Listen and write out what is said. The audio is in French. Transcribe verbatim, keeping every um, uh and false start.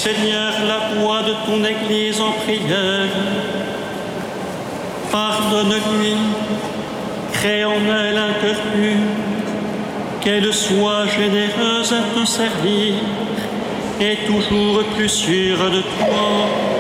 Seigneur, la voix de ton Église en prière. Pardonne-lui, crée en elle un cœur pur, qu'elle soit généreuse à te servir et toujours plus sûre de toi.